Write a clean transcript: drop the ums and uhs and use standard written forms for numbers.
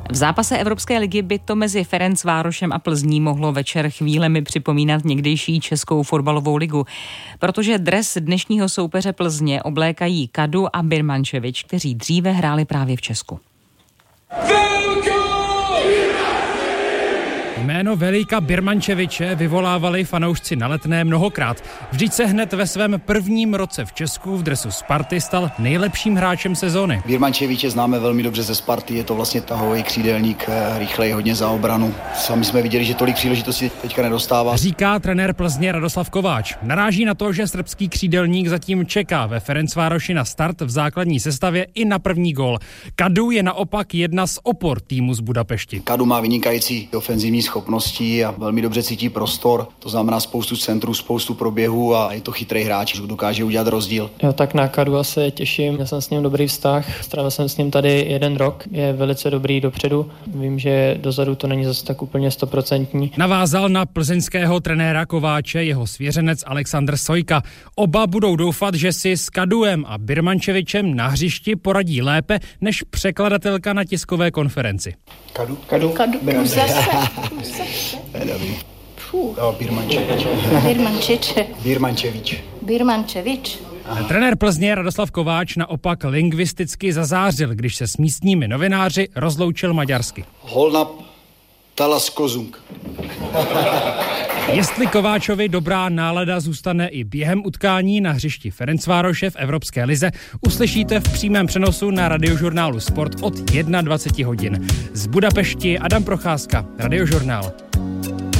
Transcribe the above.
V zápase Evropské ligy by to mezi Ferencvárošem a Plzní mohlo večer chvílemi připomínat někdejší českou fotbalovou ligu, protože dres dnešního soupeře Plzně oblékají Kadu a Birmančevič, kteří dříve hráli právě v Česku. Jméno Velíka Birmančeviče vyvolávali fanoušci na Letné mnohokrát. Vždyť se hned ve svém prvním roce v Česku v dresu Sparty stal nejlepším hráčem sezóny. Birmančeviče známe velmi dobře ze Sparty, je to vlastně tahový křídelník, rychlej, hodně za obranu. Sami jsme viděli, že tolik příležitostí teďka nedostává. Říká trenér Plzně Radoslav Kováč. Naráží na to, že srbský křídelník zatím čeká ve Ferencvároši na start v základní sestavě i na první gól. Kadu je naopak jedna z opor týmu z Budapešti. Kadu má vynikající ofenzivní schopností a velmi dobře cítí prostor, to znamená spoustu centrů, spoustu proběhů a je to chytrý hráč, dokáže udělat rozdíl. Jo, tak na Kadu se těším, já jsem s ním dobrý vztah, strávil jsem s ním tady 1 rok, je velice dobrý dopředu, vím, že dozadu to není zase tak úplně 100%. Navázal na plzeňského trenéra Kováče jeho svěřenec Alexandr Sojka. Oba budou doufat, že si s Kaduem a Birmančevičem na hřišti poradí lépe než překladatelka na tiskové konferenci. Kadu. Birmančevič. Trenér Plzně Radoslav Kováč naopak lingvisticky zazářil, když se s místními novináři rozloučil maďarsky. Holnap talaskozung. Jestli Kováčovi dobrá nálada zůstane i během utkání na hřišti Ferencvároše v Evropské lize, uslyšíte v přímém přenosu na Radiožurnálu Sport od 21 hodin. Z Budapešti Adam Procházka, Radiožurnál.